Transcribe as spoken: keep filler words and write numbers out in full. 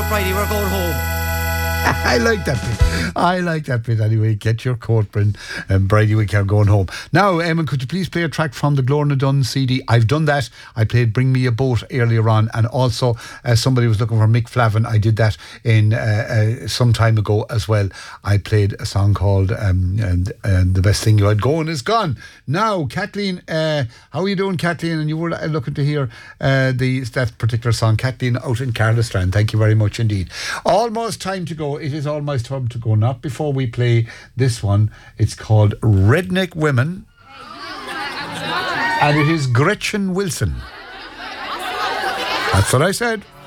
Friday, we're going home. I like that bit. I like that bit anyway. Get your coat, Bryn, and Brady, we are going home. Now, Eamon, could you please play a track from the Glorna Dunn C D? I've done that. I played Bring Me a Boat earlier on, and also uh, somebody was looking for Mick Flavin. I did that in uh, uh, some time ago as well. I played a song called um, and, and The Best Thing You Had Going Is Gone. Now, Kathleen, uh, how are you doing, Kathleen? And you were looking to hear uh, the that particular song, Kathleen, out in Carlastrand. Thank you very much indeed. Almost time to go. It is almost time to go. Not before we play this one. It's called Redneck Women. And it is Gretchen Wilson. That's what I said.